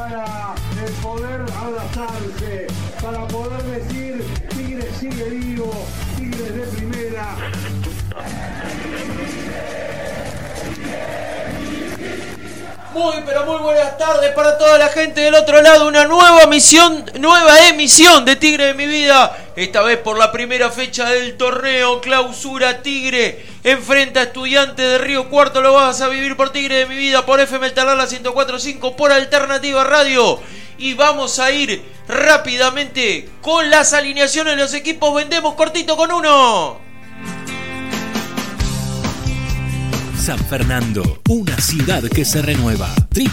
para poder abrazarse, para poder decir Tigre sigue vivo, Tigre de primera. Pero muy buenas tardes para toda la gente del otro lado. Una nueva emisión de Tigre de mi vida. Esta vez por la primera fecha del torneo Clausura. Tigre enfrenta a Estudiantes de Río Cuarto. Lo vas a vivir por Tigre de mi vida, por FM El Talar, la 104.5, por Alternativa Radio. Y vamos a ir rápidamente con las alineaciones de los equipos. Vendemos cortito con uno. San Fernando, una ciudad que se renueva.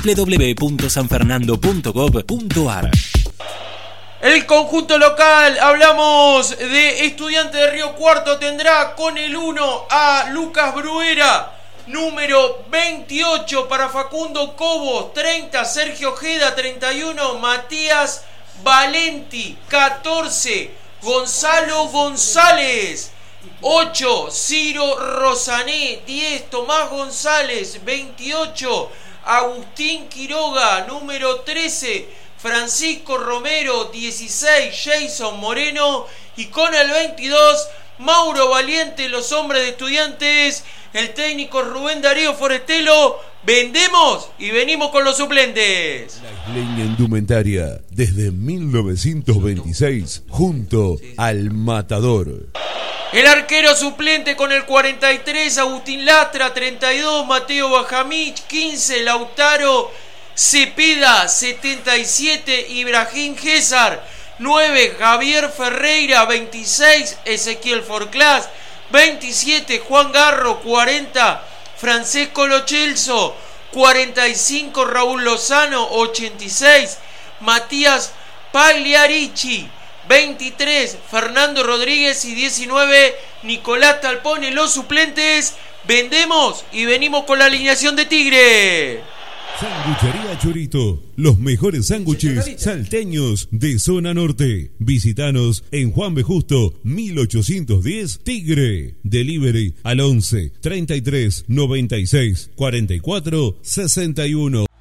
www.sanfernando.gov.ar. El conjunto local, hablamos de Estudiantes de Río Cuarto, tendrá con el 1 a Lucas Bruera, número 28 para Facundo Cobos, 30 Sergio Ojeda, 31 Matías Valenti, 14 Gonzalo González, 8 Ciro Rosané, 10 Tomás González, 28 Agustín Quiroga, número 13 Francisco Romero, 16 Jason Moreno y con el 22 Mauro Valiente. Los hombres de Estudiantes, el técnico Rubén Darío Forestelo. Vendemos y venimos con los suplentes. La Isleña Indumentaria desde 1926 junto al Matador. El arquero suplente con el 43, Agustín Lastra, 32, Mateo Bajamich, 15, Lautaro Cepeda, 77, Ibrahim César, 9, Javier Ferreira, 26, Ezequiel Forclás, 27, Juan Garro, 40, Francesco Lochelso, 45, Raúl Lozano, 86, Matías Pagliarici, 23, Fernando Rodríguez y 19, Nicolás Talpone. Los suplentes. Vendemos y venimos con la alineación de Tigre. Sanguchería Chorito, los mejores sándwiches salteños de zona norte. Visítanos en Juan B. Justo 1810 Tigre. Delivery al 11 33 96 44 61.